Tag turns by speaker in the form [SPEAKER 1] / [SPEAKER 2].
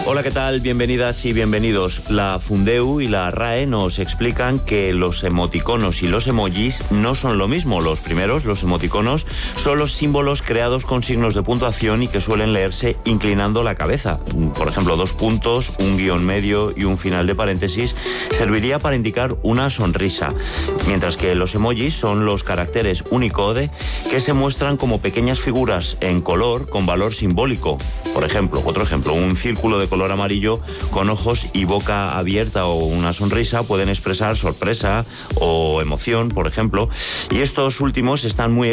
[SPEAKER 1] Hola, ¿qué tal? Bienvenidas y bienvenidos. La Fundeu y la RAE nos explican que los emoticonos y los emojis no son lo mismo. Los primeros, los emoticonos, son los símbolos creados con signos de puntuación y que suelen leerse inclinando la cabeza. Por ejemplo, 2 puntos, un guión medio y un final de paréntesis serviría para indicar una sonrisa. Mientras que los emojis son los caracteres Unicode que se muestran como pequeñas figuras en color con valor simbólico. Por ejemplo, otro ejemplo, un círculo de color amarillo con ojos y boca abierta o una sonrisa pueden expresar sorpresa o emoción, por ejemplo, y estos últimos están muy